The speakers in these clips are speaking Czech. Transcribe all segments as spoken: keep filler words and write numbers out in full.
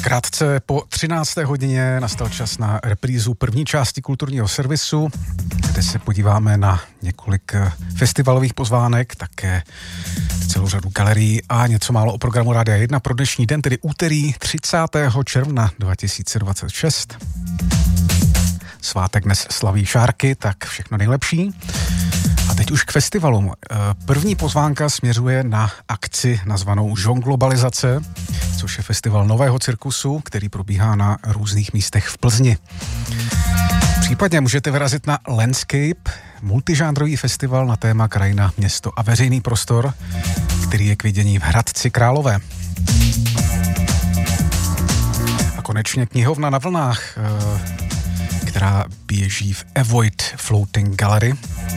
Krátce po třinácté hodině nastal čas na reprízu první části kulturního servisu, kde se podíváme na několik festivalových pozvánek, také celou řadu galerií a něco málo o programu Rádia jedna pro dnešní den, tedy úterý třicátého června dva tisíce dvacet šest. Svátek dnes slaví Šárky, tak všechno nejlepší. A teď už k festivalům. První pozvánka směřuje na akci nazvanou Žonglobalizace, což je festival nového cirkusu, který probíhá na různých místech v Plzni. Případně můžete vyrazit na Landscape, multižánrový festival na téma krajina, město a veřejný prostor, který je k vidění v Hradci Králové. A konečně knihovna na vlnách, která běží v Avoid Floating Gallery.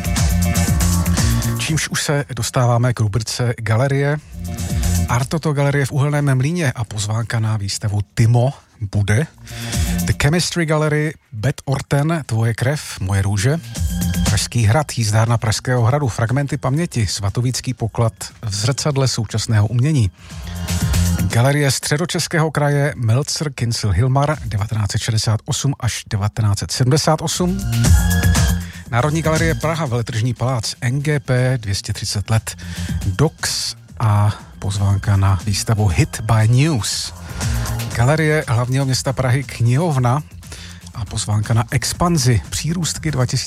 Čímž už se dostáváme k rubrice Galerie. Artoto galerie v Uhelném Mlýně a pozvánka na výstavu Timo bude. The Chemistry Gallery, Bet Orten, Tvoje krev, moje růže. Pražský hrad, jízdárna Pražského hradu, Fragmenty paměti, Svatovícký poklad v zrcadle současného umění. Galerie Středočeského kraje Meltzer Kincel Hilmar devatenáct set šedesát osm až devatenáct set sedmdesát osm. Národní galerie Praha, Veletržní palác, N G P, dvě stě třicet let, Dox a pozvánka na výstavu Hit by News. Galerie hlavního města Prahy Knihovna a pozvánka na Expanzi, přírůstky dva tisíce